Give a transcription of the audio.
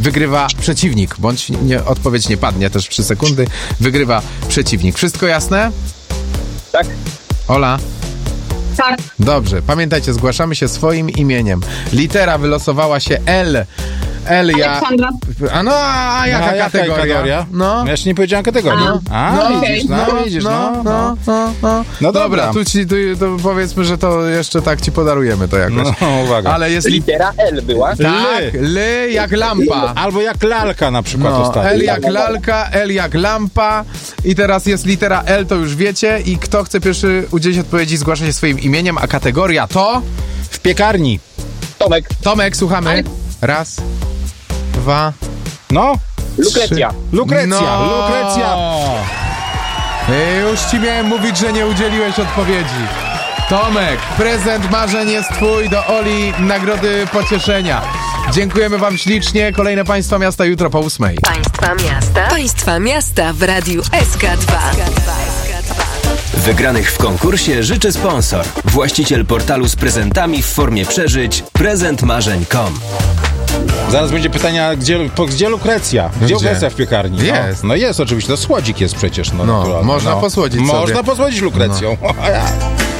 wygrywa przeciwnik, bądź odpowiedź nie padnie też 3 sekundy, wygrywa przeciwnik. Wszystko jasne? Tak. Ola? Tak. Dobrze, pamiętajcie, zgłaszamy się swoim imieniem. Litera wylosowała się L. Aleksandra. A jaka kategoria? No. Ja jeszcze nie powiedziałem kategorii. Widzisz, No dobra, tu powiedzmy, że to jeszcze tak ci podarujemy to jakoś. No, uwaga. Ale jest Litera L była? Tak, L jak lampa. Albo jak lalka na przykład ostatnio. L jak lalka, L jak lampa. I teraz jest litera L, to już wiecie. I kto chce pierwszy udzielić odpowiedzi, zgłasza się swoim imieniem, a kategoria to... W piekarni. Tomek, słuchamy. Raz, 2... No. Lukrecja. Lukrecja. Już ci miałem mówić, że nie udzieliłeś odpowiedzi. Tomek, prezent marzeń jest twój, do Oli nagrody pocieszenia. Dziękujemy wam ślicznie. Kolejne Państwa Miasta jutro po 8:00. Państwa Miasta w Radiu SK2. Wygranych w konkursie życzy sponsor. Właściciel portalu z prezentami w formie przeżyć prezentmarzeń.com. Zaraz będzie pytania, gdzie Lukrecja? Gdzie Lukrecja w piekarni? Jest. No jest oczywiście, to słodzik jest przecież. Można posłodzić sobie. Można posłodzić Lukrecją.